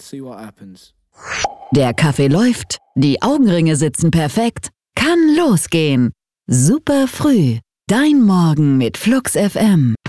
see what happens. Der Kaffee läuft, die Augenringe sitzen perfekt, kann losgehen. Super früh, dein Morgen mit Flux FM.